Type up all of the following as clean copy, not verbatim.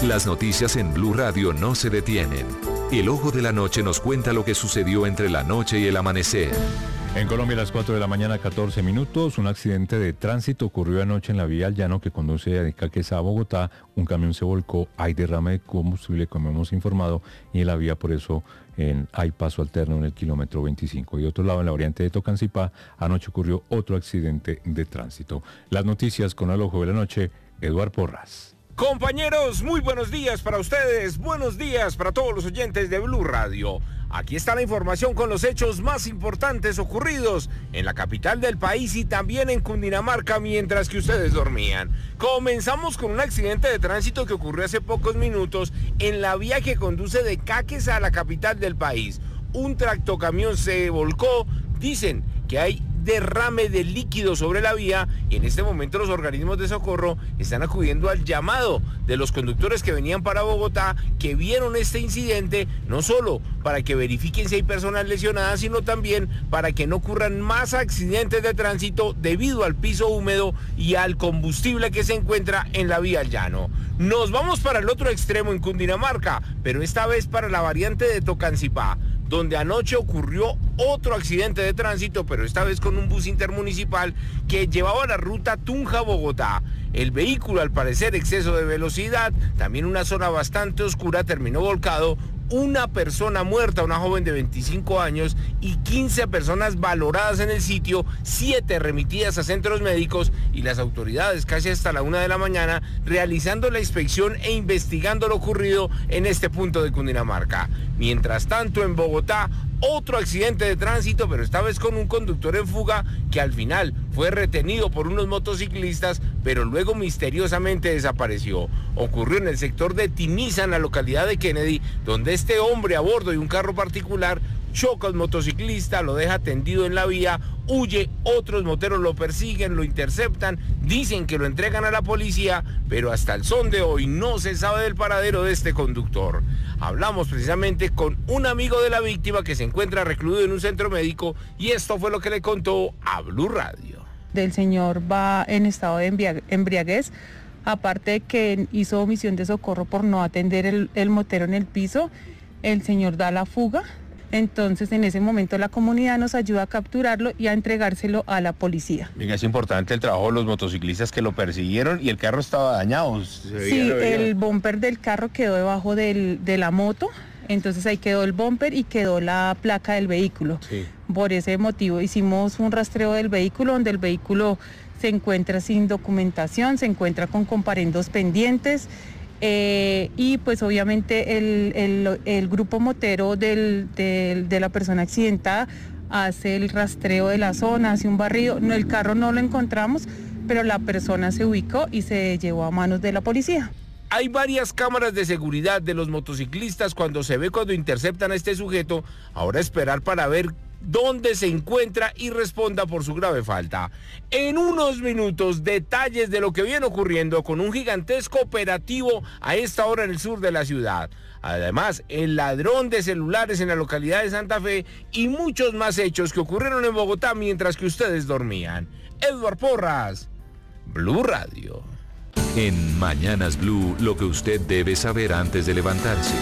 Las noticias en Blue Radio no se detienen. El Ojo de la Noche nos cuenta lo que sucedió entre la noche y el amanecer. En Colombia, a las 4 de la mañana, 14 minutos, un accidente de tránsito ocurrió anoche en la vía al llano que conduce de Icaqueza a Bogotá. Un camión se volcó, hay derrame de combustible, como hemos informado, y en la vía por eso hay paso alterno en el kilómetro 25. Y de otro lado, en la variante de Tocancipá, anoche ocurrió otro accidente de tránsito. Las noticias con el Ojo de la Noche, Eduard Porras. Compañeros, muy buenos días para ustedes, buenos días para todos los oyentes de Blue Radio. Aquí está la información con los hechos más importantes ocurridos en la capital del país y también en Cundinamarca mientras que ustedes dormían. Comenzamos con un accidente de tránsito que ocurrió hace pocos minutos en la vía que conduce de Icaqueza a la capital del país. Un tractocamión se volcó, dicen que hay derrame de líquido sobre la vía y en este momento los organismos de socorro están acudiendo al llamado de los conductores que venían para Bogotá, que vieron este incidente, no solo para que verifiquen si hay personas lesionadas, sino también para que no ocurran más accidentes de tránsito debido al piso húmedo y al combustible que se encuentra en la vía al llano. Nos vamos para el otro extremo en Cundinamarca, pero esta vez para la variante de Tocancipá, donde anoche ocurrió otro accidente de tránsito, pero esta vez con un bus intermunicipal que llevaba la ruta Tunja-Bogotá. El vehículo, al parecer exceso de velocidad, también una zona bastante oscura, terminó volcado. Una persona muerta, una joven de 25 años y 15 personas valoradas en el sitio, 7 remitidas a centros médicos y las autoridades casi hasta la 1 de la mañana realizando la inspección e investigando lo ocurrido en este punto de Cundinamarca. Mientras tanto, en Bogotá, otro accidente de tránsito, pero esta vez con un conductor en fuga que al final fue retenido por unos motociclistas, pero luego misteriosamente desapareció. Ocurrió en el sector de Tiniza, en la localidad de Kennedy, donde este hombre a bordo de un carro particular choca al motociclista, lo deja tendido en la vía, huye, otros moteros lo persiguen, lo interceptan, dicen que lo entregan a la policía, pero hasta el son de hoy no se sabe del paradero de este conductor. Hablamos precisamente con un amigo de la víctima que se encuentra recluido en un centro médico y esto fue lo que le contó a Blue Radio. El señor va en estado de embriaguez, aparte de que hizo omisión de socorro por no atender el motero en el piso, el señor da la fuga. Entonces, en ese momento la comunidad nos ayuda a capturarlo y a entregárselo a la policía. Venga, es importante el trabajo de los motociclistas que lo persiguieron y el carro estaba dañado. Sí, el bumper del carro quedó debajo de la moto, entonces ahí quedó el bumper y quedó la placa del vehículo. Sí. Por ese motivo hicimos un rastreo del vehículo, donde el vehículo se encuentra sin documentación, se encuentra con comparendos pendientes. Y pues obviamente el grupo motero de la persona accidentada hace el rastreo de la zona, hace un barrido. No, el carro no lo encontramos, pero la persona se ubicó y se llevó a manos de la policía. Hay varias cámaras de seguridad de los motociclistas cuando interceptan a este sujeto. Ahora esperar para ver dónde se encuentra y responda por su grave falta. En unos minutos, detalles de lo que viene ocurriendo con un gigantesco operativo a esta hora en el sur de la ciudad. Además, el ladrón de celulares en la localidad de Santa Fe y muchos más hechos que ocurrieron en Bogotá mientras que ustedes dormían. Eduard Porras, Blue Radio. En Mañanas Blue, lo que usted debe saber antes de levantarse.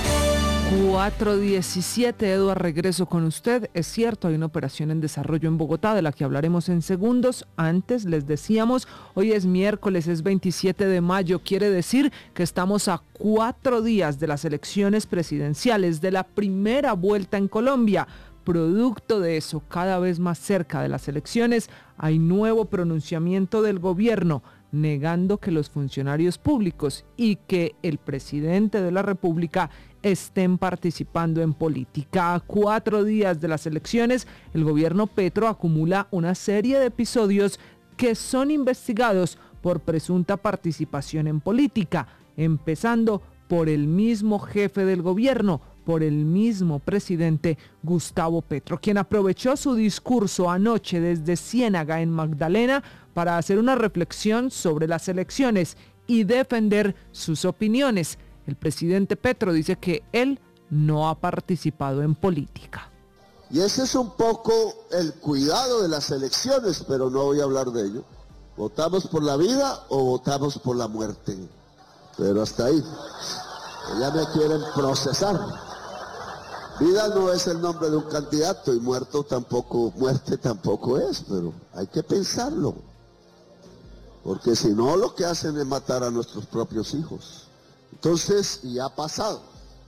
4:17, Eduard, regreso con usted. Es cierto, hay una operación en desarrollo en Bogotá de la que hablaremos en segundos. Antes les decíamos, hoy es miércoles, es 27 de mayo, quiere decir que estamos a 4 días de las elecciones presidenciales, de la primera vuelta en Colombia. Producto de eso, cada vez más cerca de las elecciones, hay nuevo pronunciamiento del gobierno negando que los funcionarios públicos y que el presidente de la República estén participando en política. A 4 días de las elecciones, el gobierno Petro acumula una serie de episodios que son investigados por presunta participación en política, empezando por el mismo jefe del gobierno, por el mismo presidente Gustavo Petro, quien aprovechó su discurso anoche desde Ciénaga en Magdalena para hacer una reflexión sobre las elecciones y defender sus opiniones. El presidente Petro dice que él no ha participado en política. Y ese es un poco el cuidado de las elecciones, pero no voy a hablar de ello. ¿Votamos por la vida o votamos por la muerte? Pero hasta ahí. Ya me quieren procesar. Vida no es el nombre de un candidato y muerte tampoco es, pero hay que pensarlo. Porque si no, lo que hacen es matar a nuestros propios hijos. Entonces, ya ha pasado.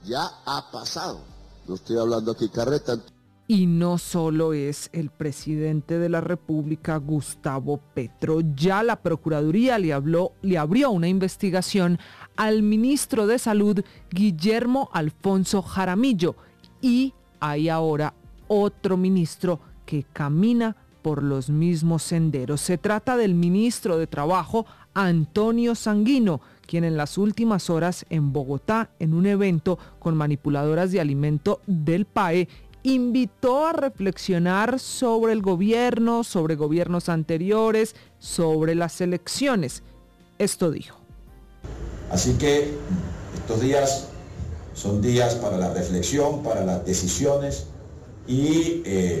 No estoy hablando aquí carreta. Y no solo es el presidente de la República, Gustavo Petro. Ya la Procuraduría le abrió una investigación al ministro de Salud, Guillermo Alfonso Jaramillo. Y hay ahora otro ministro que camina por los mismos senderos. Se trata del ministro de Trabajo, Antonio Sanguino, quien en las últimas horas en Bogotá, en un evento con manipuladoras de alimento del PAE, invitó a reflexionar sobre el gobierno, sobre gobiernos anteriores, sobre las elecciones. Esto dijo. Así que estos días son días para la reflexión, para las decisiones y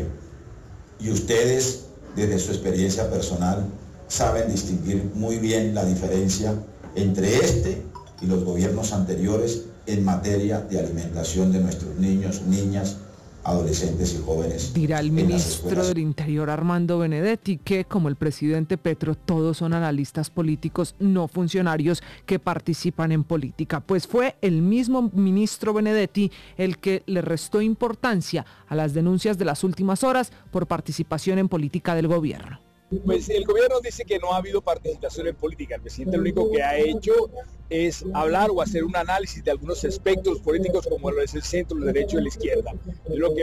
ustedes, desde su experiencia personal, saben distinguir muy bien la diferencia entre este y los gobiernos anteriores en materia de alimentación de nuestros niños, niñas, adolescentes y jóvenes. Dirá el ministro del Interior, Armando Benedetti, que como el presidente Petro, todos son analistas políticos, no funcionarios que participan en política. Pues fue el mismo ministro Benedetti el que le restó importancia a las denuncias de las últimas horas por participación en política del gobierno. Pues el gobierno dice que no ha habido participación en política. El presidente lo único que ha hecho es hablar o hacer un análisis de algunos aspectos políticos como lo es el centro, el derecho y la izquierda. Lo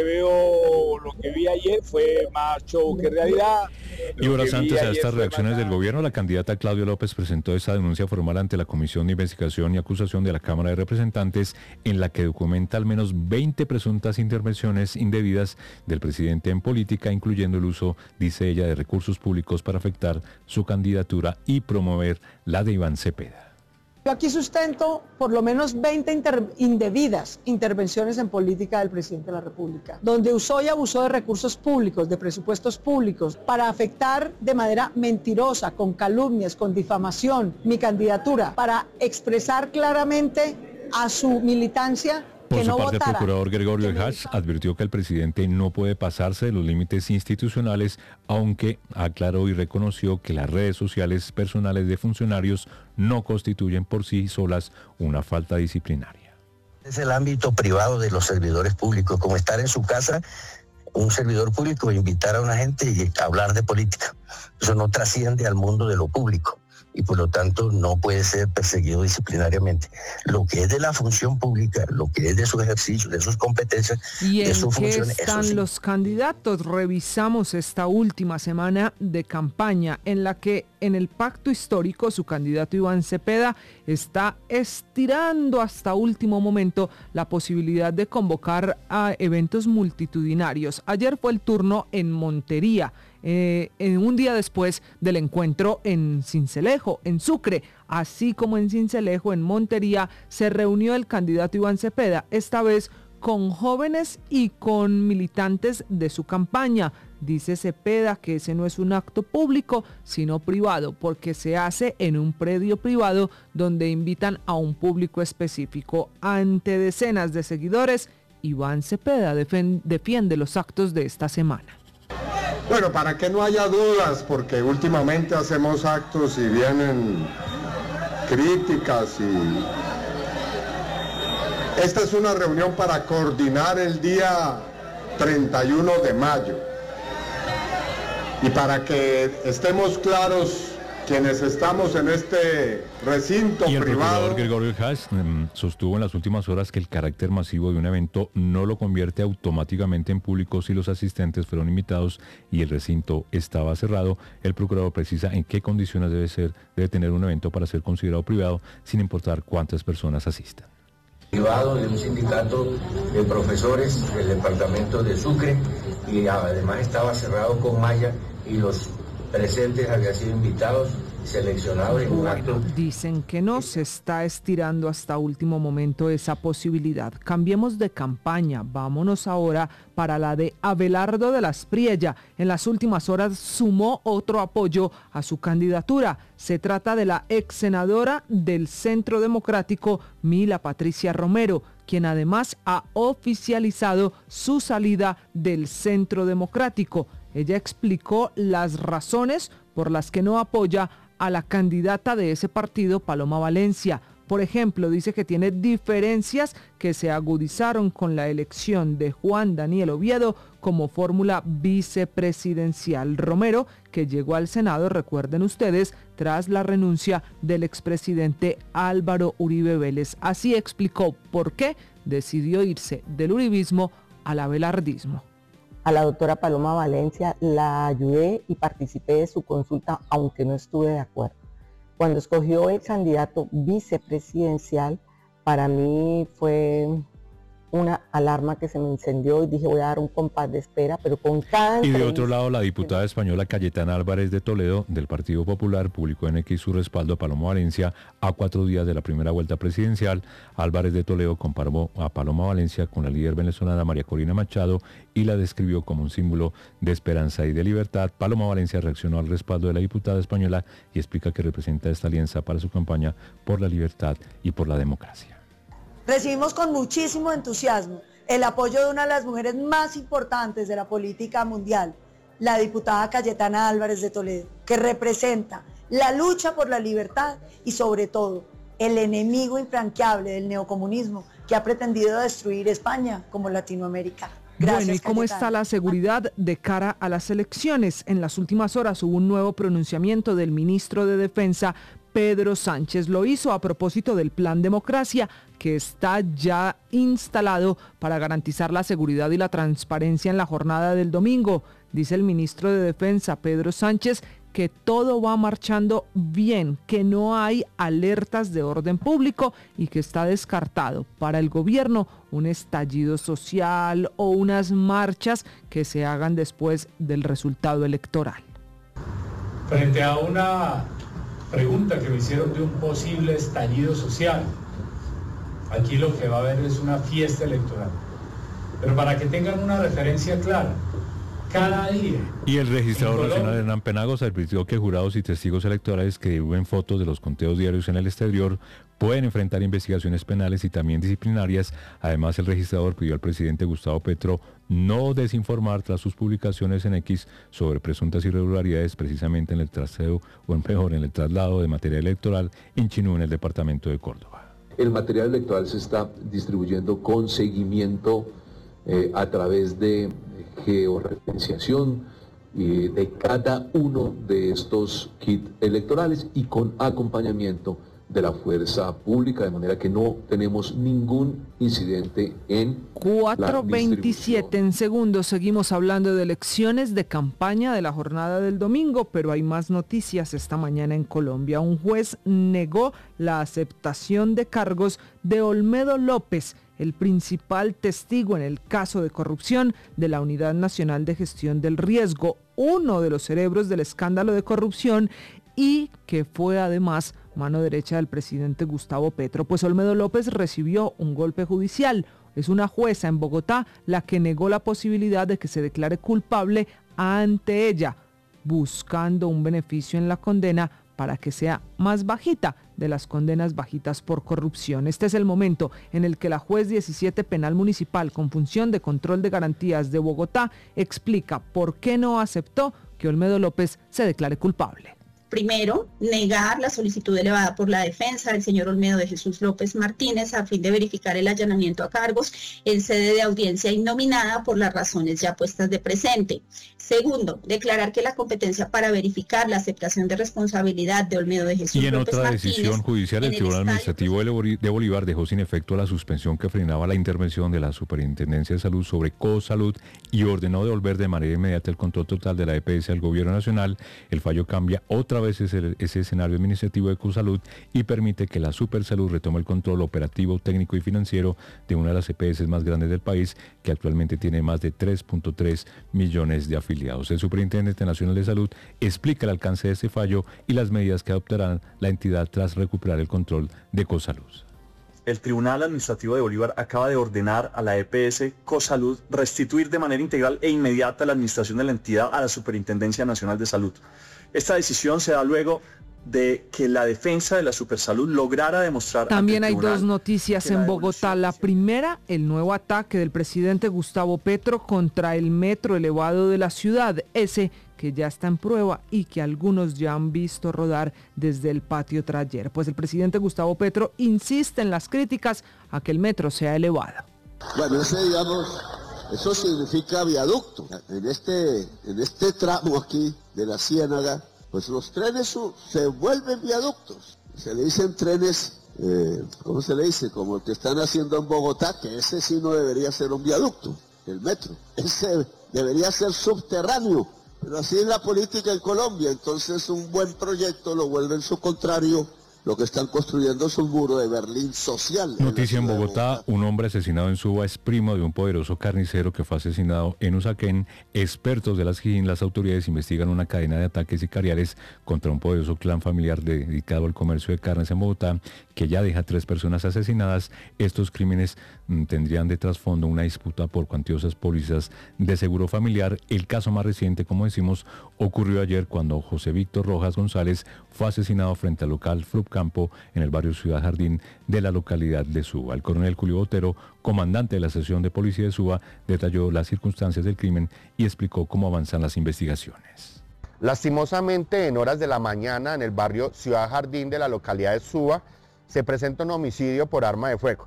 que vi ayer fue más show que realidad. Y horas antes a estas reacciones del gobierno, la candidata Claudia López presentó esta denuncia formal ante la Comisión de Investigación y Acusación de la Cámara de Representantes, en la que documenta al menos 20 presuntas intervenciones indebidas del presidente en política, incluyendo el uso, dice ella, de recursos públicos para afectar su candidatura y promover la de Iván Cepeda. Yo aquí sustento por lo menos 20 indebidas intervenciones en política del presidente de la República, donde usó y abusó de recursos públicos, de presupuestos públicos, para afectar de manera mentirosa, con calumnias, con difamación, mi candidatura, para expresar claramente a su militancia. Por su parte, el procurador Gregorio Ejas advirtió que el presidente no puede pasarse de los límites institucionales, aunque aclaró y reconoció que las redes sociales personales de funcionarios no constituyen por sí solas una falta disciplinaria. Es el ámbito privado de los servidores públicos, como estar en su casa, un servidor público, invitar a una gente y hablar de política. Eso no trasciende al mundo de lo público y por lo tanto no puede ser perseguido disciplinariamente. Lo que es de la función pública, lo que es de su ejercicio, de sus competencias, de sus funciones. ¿Y en qué están los candidatos? Revisamos esta última semana de campaña en la que en el pacto histórico su candidato Iván Cepeda está estirando hasta último momento la posibilidad de convocar a eventos multitudinarios. Ayer fue el turno en Montería, en un día después del encuentro en Sincelejo, en Sucre. Así como en Sincelejo, en Montería, se reunió el candidato Iván Cepeda, esta vez con jóvenes y con militantes de su campaña. Dice Cepeda que ese no es un acto público, sino privado, porque se hace en un predio privado donde invitan a un público específico. Ante decenas de seguidores, Iván Cepeda defiende los actos de esta semana. Bueno, para que no haya dudas, porque últimamente hacemos actos y vienen críticas y... Esta es una reunión para coordinar el día 31 de mayo. Y para que estemos claros quienes estamos en este recinto privado. Y el procurador Gregorio Ejas sostuvo en las últimas horas que el carácter masivo de un evento no lo convierte automáticamente en público si los asistentes fueron invitados y el recinto estaba cerrado. El procurador precisa en qué condiciones debe tener un evento para ser considerado privado, sin importar cuántas personas asistan. Privado de un sindicato de profesores del departamento de Sucre y además estaba cerrado con malla y los presentes habían sido invitados seleccionado en un acto. Dicen que no, se está estirando hasta último momento esa posibilidad. Cambiemos de campaña, vámonos ahora para la de Abelardo de la Espriella. En las últimas horas sumó otro apoyo a su candidatura. Se trata de la ex senadora del Centro Democrático, Mila Patricia Romero, quien además ha oficializado su salida del Centro Democrático. Ella explicó las razones por las que no apoya a la candidata de ese partido, Paloma Valencia. Por ejemplo, dice que tiene diferencias que se agudizaron con la elección de Juan Daniel Oviedo como fórmula vicepresidencial. Romero, que llegó al Senado, recuerden ustedes, tras la renuncia del expresidente Álvaro Uribe Vélez. Así explicó por qué decidió irse del uribismo al abelardismo. A la doctora Paloma Valencia la ayudé y participé de su consulta, aunque no estuve de acuerdo. Cuando escogió el candidato vicepresidencial, para mí fue una alarma que se me encendió y dije voy a dar un compás de espera, pero con cada... Y de otro lado, la diputada española Cayetana Álvarez de Toledo, del Partido Popular, publicó en X su respaldo a Paloma Valencia a 4 días de la primera vuelta presidencial. Álvarez de Toledo comparó a Paloma Valencia con la líder venezolana María Corina Machado y la describió como un símbolo de esperanza y de libertad. Paloma Valencia reaccionó al respaldo de la diputada española y explica que representa esta alianza para su campaña por la libertad y por la democracia. Recibimos con muchísimo entusiasmo el apoyo de una de las mujeres más importantes de la política mundial, la diputada Cayetana Álvarez de Toledo, que representa la lucha por la libertad y sobre todo el enemigo infranqueable del neocomunismo que ha pretendido destruir España como Latinoamérica. Gracias, bueno, ¿y cómo Cayetana está la seguridad de cara a las elecciones? En las últimas horas hubo un nuevo pronunciamiento del ministro de Defensa, Pedro Sánchez. Lo hizo a propósito del Plan Democracia, que está ya instalado para garantizar la seguridad y la transparencia en la jornada del domingo. Dice el ministro de Defensa, Pedro Sánchez, que todo va marchando bien, que no hay alertas de orden público y que está descartado para el gobierno un estallido social o unas marchas que se hagan después del resultado electoral. Frente a una pregunta que me hicieron de un posible estallido social, aquí lo que va a haber es una fiesta electoral. Pero para que tengan una referencia clara, cada día. Y el registrador nacional Hernán Penagos advirtió que jurados y testigos electorales que divulguen fotos de los conteos diarios en el exterior pueden enfrentar investigaciones penales y también disciplinarias. Además, el registrador pidió al presidente Gustavo Petro no desinformar tras sus publicaciones en X sobre presuntas irregularidades precisamente en el traseo, o mejor, en el traslado de material electoral en Chinú, en el departamento de Córdoba. El material electoral se está distribuyendo con seguimiento a través de georreferenciación de cada uno de estos kits electorales y con acompañamiento de la fuerza pública, de manera que no tenemos ningún incidente en 4:27 en segundos. Seguimos hablando de elecciones de campaña de la jornada del domingo, pero hay más noticias esta mañana en Colombia. Un juez negó la aceptación de cargos de Olmedo López, el principal testigo en el caso de corrupción de la Unidad Nacional de Gestión del Riesgo, uno de los cerebros del escándalo de corrupción y que fue además mano derecha del presidente Gustavo Petro. Pues Olmedo López recibió un golpe judicial. Es una jueza en Bogotá la que negó la posibilidad de que se declare culpable ante ella, buscando un beneficio en la condena para que sea más bajita de las condenas bajitas por corrupción. Este es el momento en el que la juez 17 Penal Municipal con función de control de garantías de Bogotá explica por qué no aceptó que Olmedo López se declare culpable. Primero, negar la solicitud elevada por la defensa del señor Olmedo de Jesús López Martínez a fin de verificar el allanamiento a cargos en sede de audiencia innominada por las razones ya puestas de presente. Segundo, declarar que la competencia para verificar la aceptación de responsabilidad de Olmedo de Jesús López Martínez... Y en otra decisión judicial, el Tribunal Administrativo de Bolívar dejó sin efecto la suspensión que frenaba la intervención de la Superintendencia de Salud sobre Cosalud y ordenó devolver de manera inmediata el control total de la EPS al Gobierno Nacional. El fallo cambia otra vez ese escenario administrativo de Ecosalud y permite que la Supersalud retome el control operativo, técnico y financiero de una de las EPS más grandes del país, que actualmente tiene más de 3.3 millones de afiliados. El Superintendente Nacional de Salud explica el alcance de este fallo y las medidas que adoptará la entidad tras recuperar el control de Ecosalud. El Tribunal Administrativo de Bolívar acaba de ordenar a la EPS Cosalud restituir de manera integral e inmediata la administración de la entidad a la Superintendencia Nacional de Salud. Esta decisión se da luego de que la defensa de la Supersalud lograra demostrar... También hay dos noticias en Bogotá. La primera, el nuevo ataque del presidente Gustavo Petro contra el metro elevado de la ciudad, ese que ya está en prueba y que algunos ya han visto rodar desde el patio Trayer. Pues el presidente Gustavo Petro insiste en las críticas a que el metro sea elevado. Bueno, eso significa viaducto. En este tramo aquí de la Ciénaga, pues los trenes se vuelven viaductos. Se le dicen trenes, ¿cómo se le dice? Como el que están haciendo en Bogotá, que ese sí no debería ser un viaducto, el metro. Ese debería ser subterráneo. Pero así es la política en Colombia, entonces un buen proyecto lo vuelve en su contrario. Lo que están construyendo es un muro de Berlín social. Noticia en Bogotá, un hombre asesinado en Suba es primo de un poderoso carnicero que fue asesinado en Usaquén. Expertos de la SIJIN, las autoridades investigan una cadena de ataques sicariales contra un poderoso clan familiar dedicado al comercio de carnes en Bogotá, que ya deja 3 personas asesinadas. Estos crímenes tendrían de trasfondo una disputa por cuantiosas pólizas de seguro familiar. El caso más reciente, como decimos, ocurrió ayer cuando José Víctor Rojas González fue asesinado frente al local Campo en el barrio Ciudad Jardín de la localidad de Suba. El coronel Julio Botero, comandante de la sección de policía de Suba, detalló las circunstancias del crimen y explicó cómo avanzan las investigaciones. Lastimosamente, en horas de la mañana, en el barrio Ciudad Jardín de la localidad de Suba, se presenta un homicidio por arma de fuego.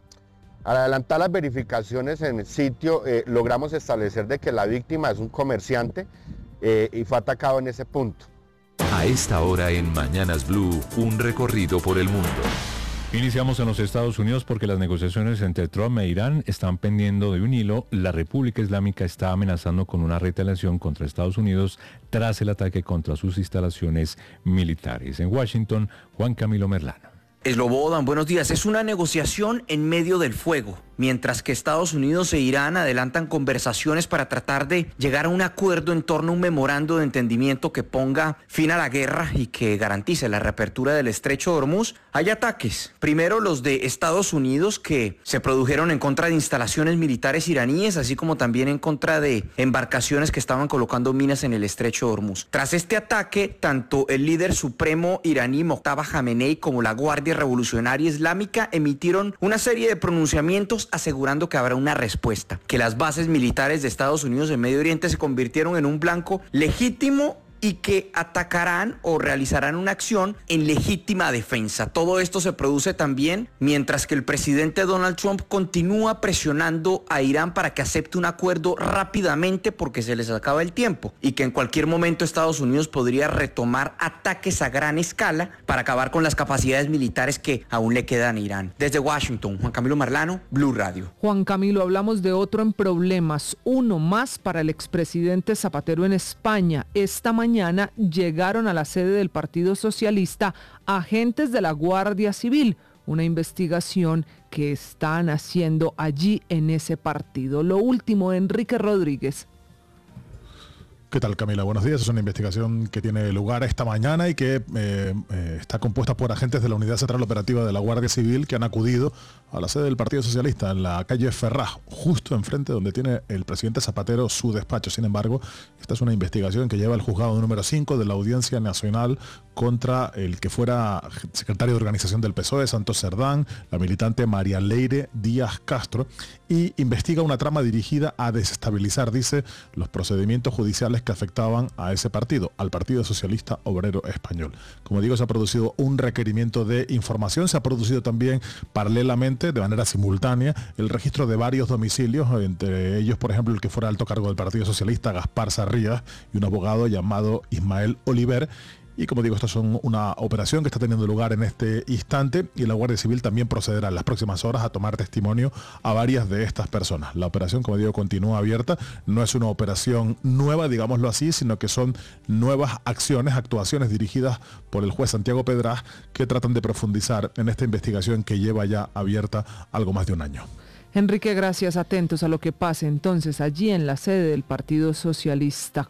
Al adelantar las verificaciones en el sitio, logramos establecer de que la víctima es un comerciante y fue atacado en ese punto. A esta hora en Mañanas Blue, un recorrido por el mundo. Iniciamos en los Estados Unidos porque las negociaciones entre Trump e Irán están pendiendo de un hilo. La República Islámica está amenazando con una retaliación contra Estados Unidos tras el ataque contra sus instalaciones militares. En Washington, Juan Camilo Merlano. Slobodan, buenos días. Es una negociación en medio del fuego, mientras que Estados Unidos e Irán adelantan conversaciones para tratar de llegar a un acuerdo en torno a un memorando de entendimiento que ponga fin a la guerra y que garantice la reapertura del estrecho de Hormuz. Hay ataques. Primero los de Estados Unidos, que se produjeron en contra de instalaciones militares iraníes, así como también en contra de embarcaciones que estaban colocando minas en el estrecho de Hormuz. Tras este ataque, tanto el líder supremo iraní Mojtaba Jamenei como la Guardia Revolucionaria Islámica emitieron una serie de pronunciamientos asegurando que habrá una respuesta, que las bases militares de Estados Unidos en Medio Oriente se convirtieron en un blanco legítimo y que atacarán o realizarán una acción en legítima defensa. Todo esto se produce también mientras que el presidente Donald Trump continúa presionando a Irán para que acepte un acuerdo rápidamente porque se les acaba el tiempo y que en cualquier momento Estados Unidos podría retomar ataques a gran escala para acabar con las capacidades militares que aún le quedan a Irán. Desde Washington, Juan Camilo Marlano, Blue Radio. Juan Camilo, hablamos de otro en problemas, uno más para el expresidente Zapatero en España. Esta mañana llegaron a la sede del Partido Socialista agentes de la Guardia Civil, una investigación que están haciendo allí en ese partido. Lo último, Enrique Rodríguez. ¿Qué tal, Camila? Buenos días. Es una investigación que tiene lugar esta mañana y que está compuesta por agentes de la Unidad Central Operativa de la Guardia Civil que han acudido a la sede del Partido Socialista en la calle Ferraz, justo enfrente donde tiene el presidente Zapatero su despacho. Sin embargo, esta es una investigación que lleva el juzgado número 5 de la Audiencia Nacional contra el que fuera secretario de organización del PSOE, Santos Cerdán, la militante María Leire Díaz Castro, y investiga una trama dirigida a desestabilizar, dice, los procedimientos judiciales que afectaban a ese partido, al Partido Socialista Obrero Español. Como digo, se ha producido un requerimiento de información, se ha producido también paralelamente, de manera simultánea, el registro de varios domicilios, entre ellos, por ejemplo, el que fuera alto cargo del Partido Socialista, Gaspar Sarrías, y un abogado llamado Ismael Oliver. y como digo, esto es una operación que está teniendo lugar en este instante y la Guardia Civil también procederá en las próximas horas a tomar testimonio a varias de estas personas. La operación, como digo, continúa abierta, no es una operación nueva, digámoslo así, sino que son nuevas actuaciones dirigidas por el juez Santiago Pedraz que tratan de profundizar en esta investigación que lleva ya abierta algo más de un año. Enrique, gracias. Atentos a lo que pase entonces allí en la sede del Partido Socialista.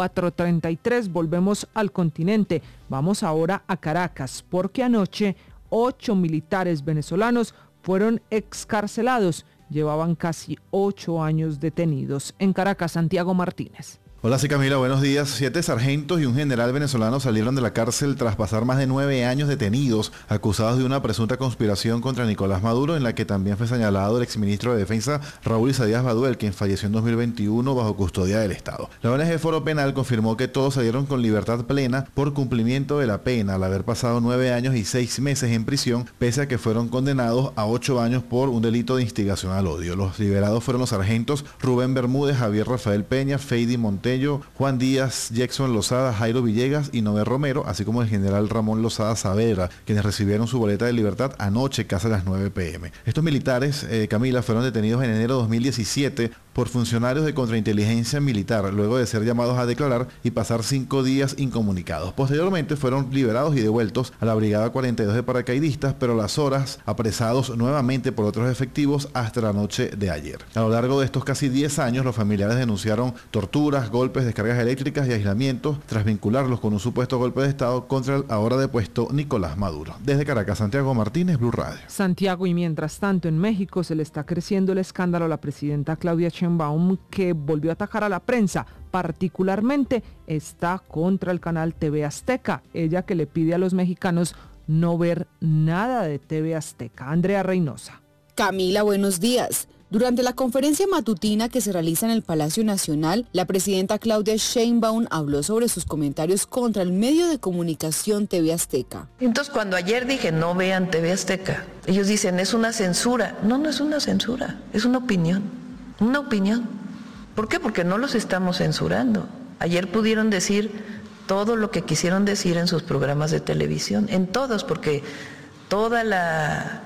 4:33, volvemos al continente. Vamos ahora a Caracas, porque anoche 8 militares venezolanos fueron excarcelados. Llevaban casi 8 años detenidos. En Caracas, Santiago Martínez. Hola, sí, Camila, buenos días. 7 sargentos y un general venezolano salieron de la cárcel tras pasar más de 9 años detenidos, acusados de una presunta conspiración contra Nicolás Maduro, en la que también fue señalado el exministro de Defensa Raúl Isaías Baduel, quien falleció en 2021 bajo custodia del Estado. La ONG Foro Penal confirmó que todos salieron con libertad plena por cumplimiento de la pena, al haber pasado 9 años y 6 meses en prisión, pese a que fueron condenados a 8 años por un delito de instigación al odio. Los liberados fueron los sargentos Rubén Bermúdez, Javier Rafael Peña, Feidy Montello, Juan Díaz, Jackson Lozada, Jairo Villegas y Noé Romero, así como el general Ramón Lozada Saavedra, quienes recibieron su boleta de libertad anoche, casi a las 9 p.m. Estos militares, Camila, fueron detenidos en enero de 2017 por funcionarios de contrainteligencia militar, luego de ser llamados a declarar y pasar 5 días incomunicados. Posteriormente fueron liberados y devueltos a la Brigada 42 de paracaidistas, pero a las horas apresados nuevamente por otros efectivos hasta la noche de ayer. A lo largo de estos casi 10 años, los familiares denunciaron torturas, golpes, descargas eléctricas y aislamientos tras vincularlos con un supuesto golpe de Estado contra el ahora depuesto Nicolás Maduro. Desde Caracas, Santiago Martínez, Blue Radio. Santiago, y mientras tanto en México se le está creciendo el escándalo a la presidenta Claudia Sheinbaum, que volvió a atacar a la prensa. Particularmente está contra el canal TV Azteca, ella que le pide a los mexicanos no ver nada de TV Azteca. Andrea Reynosa. Camila, buenos días. Durante la conferencia matutina que se realiza en el Palacio Nacional, la presidenta Claudia Sheinbaum habló sobre sus comentarios contra el medio de comunicación TV Azteca. Entonces, cuando ayer dije no vean TV Azteca, ellos dicen es una censura. No, no es una censura, es una opinión. Una opinión. ¿Por qué? Porque no los estamos censurando. Ayer pudieron decir todo lo que quisieron decir en sus programas de televisión, en todos, porque toda la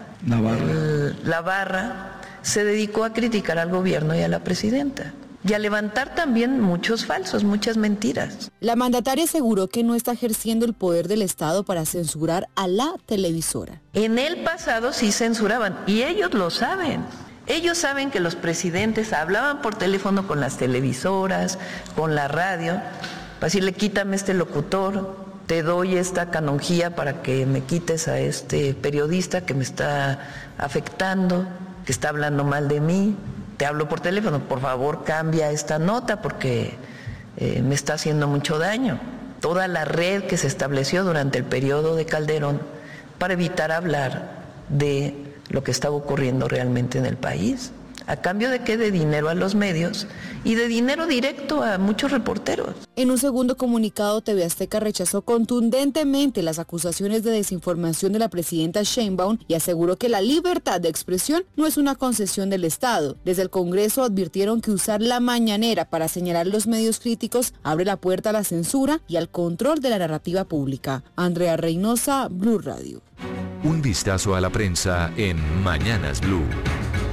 barra se dedicó a criticar al gobierno y a la presidenta y a levantar también muchos falsos, muchas mentiras. La mandataria aseguró que no está ejerciendo el poder del Estado para censurar a la televisora. En el pasado sí censuraban y ellos lo saben. Ellos saben que los presidentes hablaban por teléfono con las televisoras, con la radio, para decirle quítame este locutor, te doy esta canonjía para que me quites a este periodista que me está afectando, que está hablando mal de mí, te hablo por teléfono, por favor cambia esta nota porque me está haciendo mucho daño. Toda la red que se estableció durante el periodo de Calderón para evitar hablar de lo que estaba ocurriendo realmente en el país. ¿A cambio de qué? De dinero a los medios y de dinero directo a muchos reporteros. En un segundo comunicado, TV Azteca rechazó contundentemente las acusaciones de desinformación de la presidenta Sheinbaum y aseguró que la libertad de expresión no es una concesión del Estado. Desde el Congreso advirtieron que usar la mañanera para señalar los medios críticos abre la puerta a la censura y al control de la narrativa pública. Andrea Reynosa, Blue Radio. Un vistazo a la prensa en Mañanas Blue.